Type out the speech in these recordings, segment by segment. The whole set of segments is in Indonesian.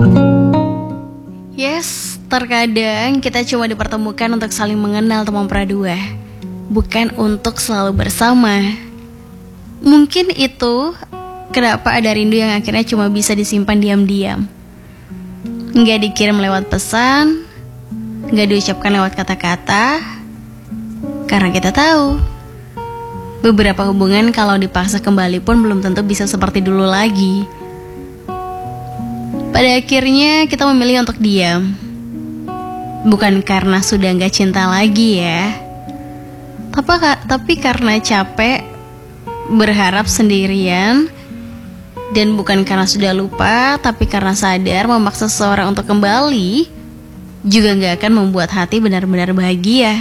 Yes, terkadang kita cuma dipertemukan untuk saling mengenal teman pradua, bukan untuk selalu bersama. Mungkin itu kenapa ada rindu yang akhirnya cuma bisa disimpan diam-diam. Nggak dikirim lewat pesan, nggak diucapkan lewat kata-kata. Karena kita tahu beberapa hubungan kalau dipaksa kembali pun belum tentu bisa seperti dulu lagi. Pada akhirnya kita memilih untuk diam. Bukan karena sudah gak cinta lagi ya, tapi karena capek berharap sendirian. Dan bukan karena sudah lupa, tapi karena sadar memaksa seseorang untuk kembali juga gak akan membuat hati benar-benar bahagia.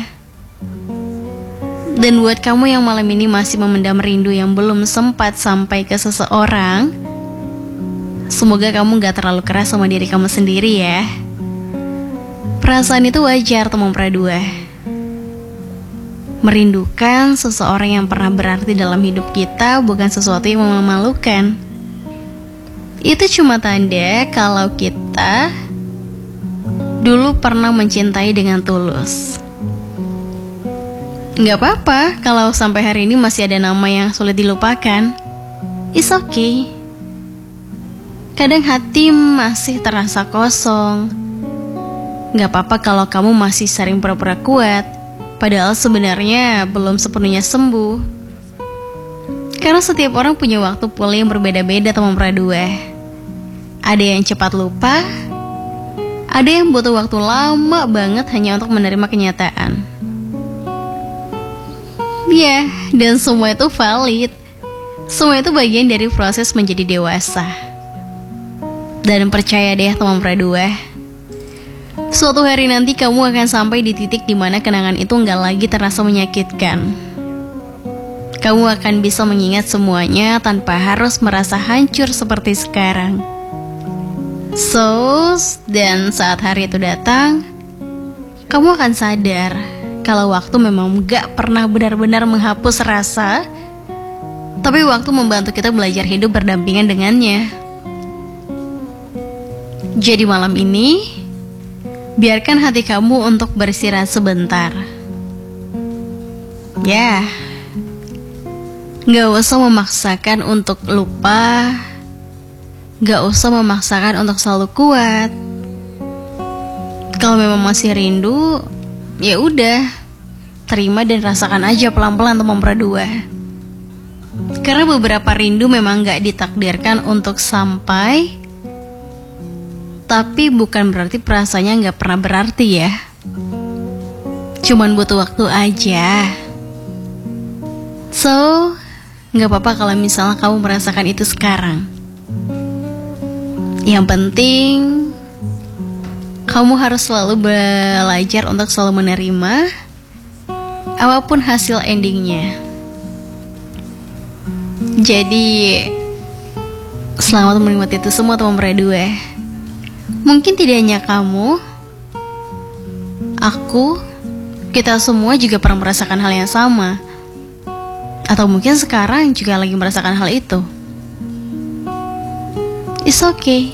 Dan buat kamu yang malam ini masih memendam rindu yang belum sempat sampai ke seseorang, semoga kamu gak terlalu keras sama diri kamu sendiri ya. Perasaan itu wajar teman pradua. Merindukan seseorang yang pernah berarti dalam hidup kita bukan sesuatu yang memalukan. Itu cuma tanda kalau kita dulu pernah mencintai dengan tulus. Gak apa-apa kalau sampai hari ini masih ada nama yang sulit dilupakan. It's okay. Kadang hati masih terasa kosong. Gak apa-apa kalau kamu masih sering pura-pura kuat, padahal sebenarnya belum sepenuhnya sembuh. Karena setiap orang punya waktu pulih yang berbeda-beda teman pradua. Ada yang cepat lupa, ada yang butuh waktu lama banget hanya untuk menerima kenyataan. Ya, dan semua itu valid. Semua itu bagian dari proses menjadi dewasa. Dan percaya deh teman pradua, suatu hari nanti kamu akan sampai di titik dimana kenangan itu nggak lagi terasa menyakitkan. Kamu akan bisa mengingat semuanya tanpa harus merasa hancur seperti sekarang. Dan saat hari itu datang, kamu akan sadar kalau waktu memang gak pernah benar-benar menghapus rasa, tapi waktu membantu kita belajar hidup berdampingan dengannya. Jadi malam ini, biarkan hati kamu untuk beristirahat sebentar. Ya, gak usah memaksakan untuk lupa, gak usah memaksakan untuk selalu kuat. Kalau memang masih rindu, ya udah, terima dan rasakan aja pelan-pelan teman pradua. Karena beberapa rindu memang gak ditakdirkan untuk sampai, tapi bukan berarti perasaannya gak pernah berarti ya. Cuman butuh waktu aja. Gak apa-apa kalau misalnya kamu merasakan itu sekarang. Yang penting kamu harus selalu belajar untuk selalu menerima apapun hasil endingnya. Jadi selamat menikmati itu semua teman pradua. Mungkin tidak hanya kamu, aku, kita semua juga pernah merasakan hal yang sama. Atau mungkin sekarang juga lagi merasakan hal itu. It's okay.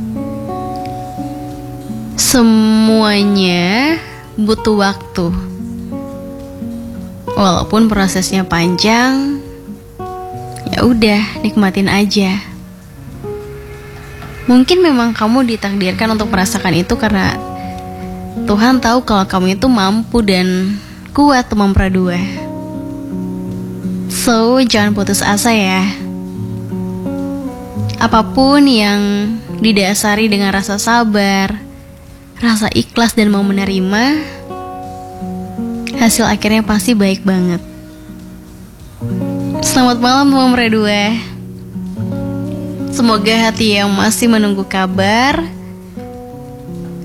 Semuanya butuh waktu. Walaupun prosesnya panjang, ya udah, nikmatin aja. Mungkin memang kamu ditakdirkan untuk merasakan itu karena Tuhan tahu kalau kamu itu mampu dan kuat teman pradua. Jangan putus asa ya. Apapun yang didasari dengan rasa sabar, rasa ikhlas dan mau menerima, hasil akhirnya pasti baik banget. Selamat malam teman pradua. Semoga hati yang masih menunggu kabar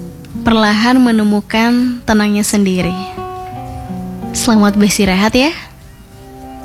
perlahan menemukan tenangnya sendiri. Selamat beristirahat ya.